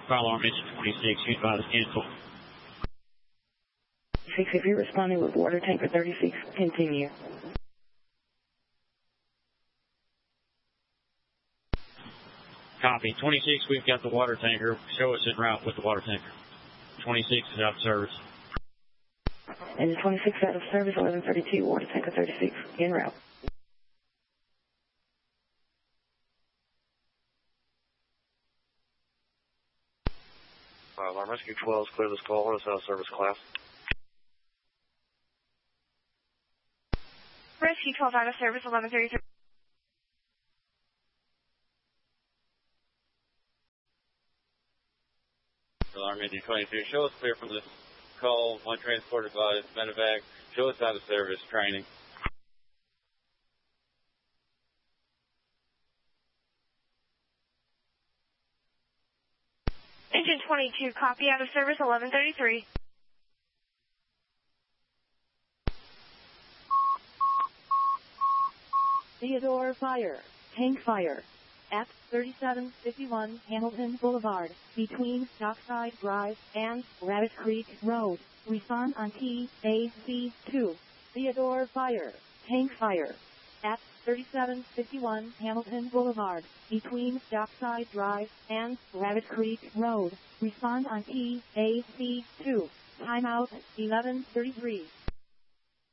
Fire alarm engine 26, use advised cancel. 6, if you're responding with water tanker 36, continue. Copy. 26, we've got the water tanker. Show us en route with the water tanker. 26 is out of service. And the 26 out of service, 1132, water tanker 36, en route. Alarm Rescue 12, clear this call. What is out of service class? Rescue 12 out of service, 1133. Alarm engine 22, show us clear from the call. One transport advised, medevac. Show us out of service, training. Engine 22, copy out of service, 1133. Theodore fire, tank fire, at 3751 Hamilton Boulevard, between Dockside Drive and Rabbit Creek Road. Respond on TAC2. Theodore fire, tank fire, at 3751 Hamilton Boulevard, between Dockside Drive and Rabbit Creek Road. Respond on TAC2. Timeout 11:33.